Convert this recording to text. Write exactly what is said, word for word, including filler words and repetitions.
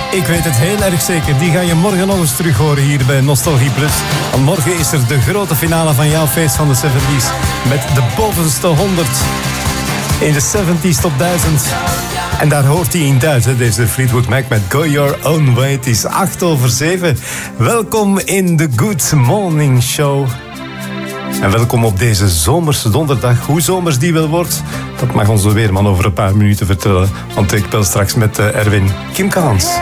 Ik weet het heel erg zeker. Die ga je morgen nog eens terug horen hier bij Nostalgie Plus. Want morgen is er de grote finale van jouw feest van de zeventies. Met de bovenste honderd in de zeventies top duizend. En daar hoort hij in thuis, hè, deze Fleetwood Mac met Go Your Own Way. Het is acht over zeven. Welkom in de Good Morning Show. En welkom op deze zomerse donderdag. Hoe zomers die wel wordt, dat mag onze weerman over een paar minuten vertellen. Want ik bel straks met uh, Erwin Kim Kahns.